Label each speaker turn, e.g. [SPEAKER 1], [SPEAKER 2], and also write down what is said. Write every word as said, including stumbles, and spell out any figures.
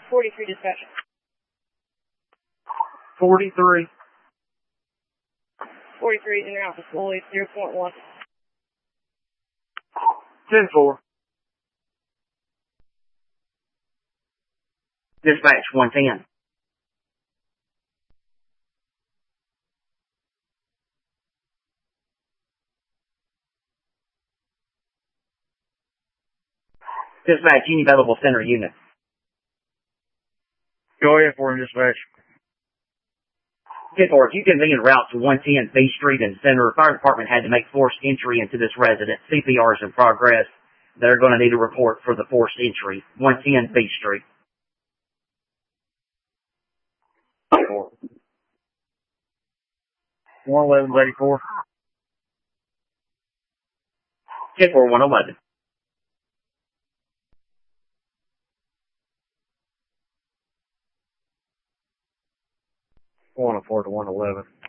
[SPEAKER 1] forty-three dispatch.
[SPEAKER 2] forty-three.
[SPEAKER 1] forty-three in your office, slowly, zero point one.
[SPEAKER 2] ten four.
[SPEAKER 3] Dispatch one ten. Dispatch, any available center unit.
[SPEAKER 2] Go ahead for him, dispatch.
[SPEAKER 3] ten four, if you convene route to one ten B Street and Center, fire department had to make forced entry into this residence. C P R is in progress. They're going to need a report for the forced entry. one ten B Street.
[SPEAKER 2] one eleven, eighty-four.
[SPEAKER 3] ten four, one eleven.
[SPEAKER 2] one oh four to one eleven.